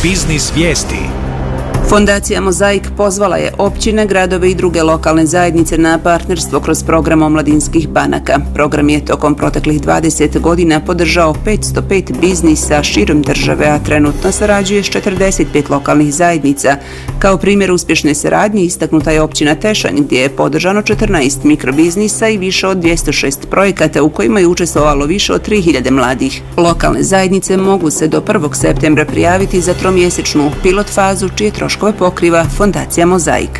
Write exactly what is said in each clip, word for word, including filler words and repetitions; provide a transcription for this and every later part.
Biznis vijesti. Fondacija Mozaik pozvala je općine, gradove i druge lokalne zajednice na partnerstvo kroz program omladinskih banaka. Program je tokom proteklih dvadeset godina podržao petsto pet biznisa širom države, a trenutno sarađuje s četrdeset pet lokalnih zajednica. Kao primjer uspješne saradnje istaknuta je općina Tešanj, gdje je podržano četrnaest mikrobiznisa i više od dvjesto šest projekata u kojima je učestvovalo više od tri hiljade mladih. Lokalne zajednice mogu se do prvog septembra prijaviti za tromjesečnu pilot fazu, čije troškove pokriva Fondacija Mozaik.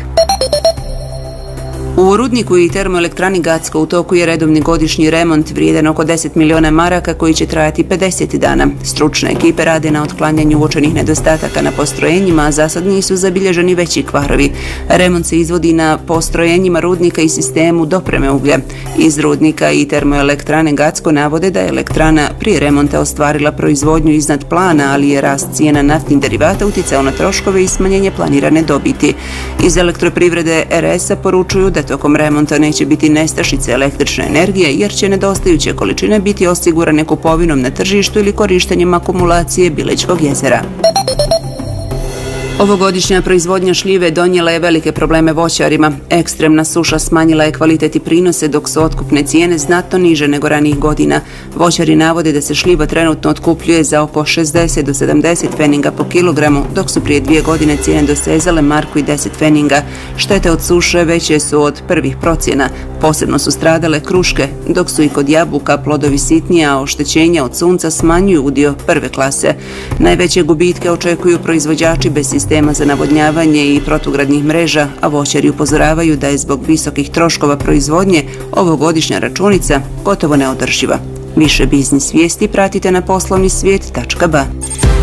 U rudniku i termoelektrani Gacko u toku je redovni godišnji remont vrijedan oko deset miliona maraka koji će trajati pedeset dana. Stručne ekipe rade na otklanjanju uočenih nedostataka na postrojenjima, a za sad nisu zabilježeni veći kvarovi. Remont se izvodi na postrojenjima rudnika i sistemu dopreme uglja. Iz rudnika i termoelektrane Gacko navode da je elektrana prije remonta ostvarila proizvodnju iznad plana, ali je rast cijena naftnih derivata utjecao na troškove i smanjenje planirane dobiti. Iz elektroprivrede R S-a poručuju da tokom remonta neće biti nestašice električne energije jer će nedostajuće količine biti osigurane kupovinom na tržištu ili korištenjem akumulacije Bilećkog jezera. Ovogodišnja proizvodnja šljive donijela je velike probleme voćarima. Ekstremna suša smanjila je kvalitet i prinose, dok su otkupne cijene znatno niže nego ranijih godina. Voćari navode da se šljiva trenutno otkupljuje za oko šezdeset do sedamdeset pfeninga po kilogramu, dok su prije dvije godine cijene dosezale marku i deset pfeninga. Štete od suše veće su od prvih procjena. Posebno su stradale kruške, dok su i kod jabuka plodovi sitnije, a oštećenja od sunca smanjuju udio prve klase. Najveće gubitke očekuju proizvođači bez sistema za navodnjavanje i protugradnih mreža, a voćari upozoravaju da je zbog visokih troškova proizvodnje ovogodišnja računica gotovo neodrživa. Više biznis vijesti pratite na poslovni svijet tačka ba.